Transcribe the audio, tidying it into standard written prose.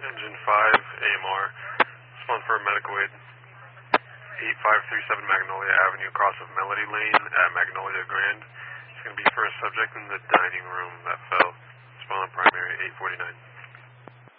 Engine 5, AMR. Respond for medical aid. 8537 Magnolia Avenue, across of Melody Lane at Magnolia Grand. It's going to be for a subject in the dining room that fell. Respond on primary 849.